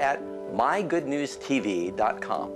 at mygoodnewstv.com.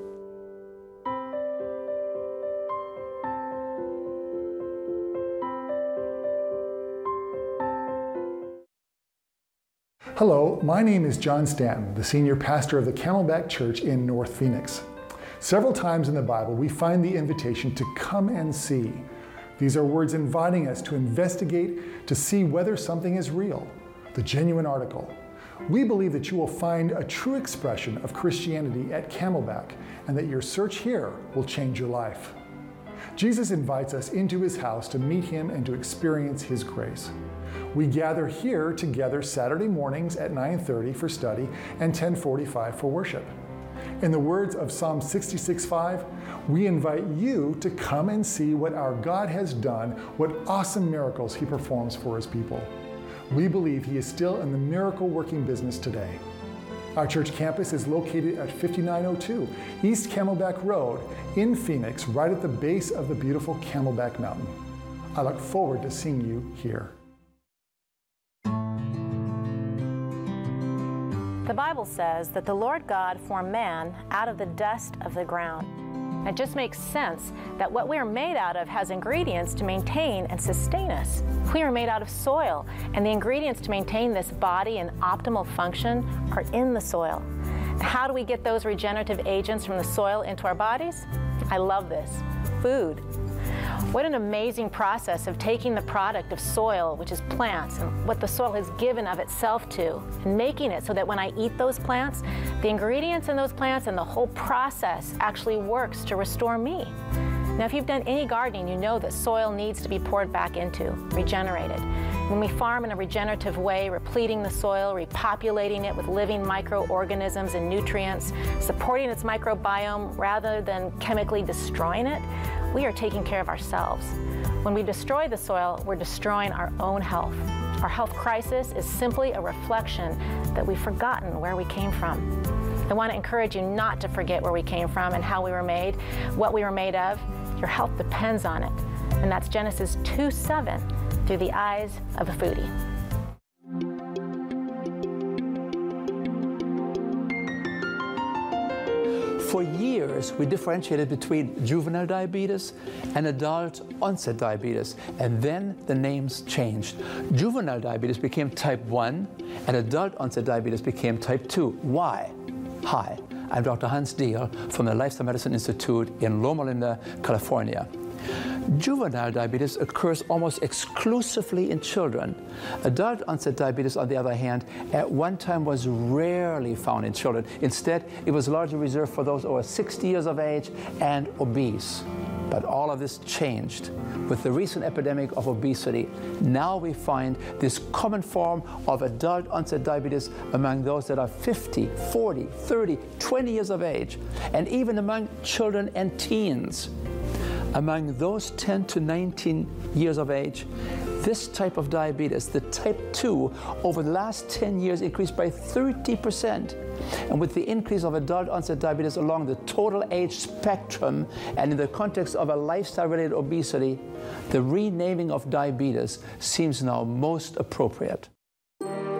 Hello, my name is John Stanton, the senior pastor of the Camelback Church in North Phoenix. Several times in the Bible, we find the invitation to come and see. These are words inviting us to investigate, to see whether something is real, the genuine article. We believe that you will find a true expression of Christianity at Camelback, and that your search here will change your life. Jesus invites us into his house to meet him and to experience his grace. We gather here together Saturday mornings at 9:30 for study and 10:45 for worship. In the words of Psalm 66:5, we invite you to come and see what our God has done, what awesome miracles he performs for his people. We believe he is still in the miracle working business today. Our church campus is located at 5902 East Camelback Road in Phoenix, right at the base of the beautiful Camelback Mountain. I look forward to seeing you here. The Bible says that the Lord God formed man out of the dust of the ground. It just makes sense that what we are made out of has ingredients to maintain and sustain us. We are made out of soil, and the ingredients to maintain this body in optimal function are in the soil. How do we get those regenerative agents from the soil into our bodies? I love this. Food. What an amazing process of taking the product of soil, which is plants, and what the soil has given of itself to, and making it so that when I eat those plants, the ingredients in those plants and the whole process actually works to restore me. Now, if you've done any gardening, you know that soil needs to be poured back into, regenerated. When we farm in a regenerative way, repleting the soil, repopulating it with living microorganisms and nutrients, supporting its microbiome rather than chemically destroying it, we are taking care of ourselves. When we destroy the soil, we're destroying our own health. Our health crisis is simply a reflection that we've forgotten where we came from. I want to encourage you not to forget where we came from and how we were made, what we were made of. Your health depends on it. And that's Genesis 2:7 through the eyes of a foodie. For years, we differentiated between juvenile diabetes and adult onset diabetes, and then the names changed. Juvenile diabetes became type 1, and adult onset diabetes became type 2. Why? Hi, I'm Dr. Hans Diehl from the Lifestyle Medicine Institute in Loma Linda, California. Juvenile diabetes occurs almost exclusively in children. Adult onset diabetes, on the other hand, at one time was rarely found in children. Instead, it was largely reserved for those over 60 years of age and obese. But all of this changed with the recent epidemic of obesity. Now we find this common form of adult onset diabetes among those that are 50, 40, 30, 20 years of age, and even among children and teens. Among those 10 to 19 years of age, this type of diabetes, the type 2, over the last 10 years increased by 30%. And with the increase of adult onset diabetes along the total age spectrum and in the context of a lifestyle-related obesity, the renaming of diabetes seems now most appropriate.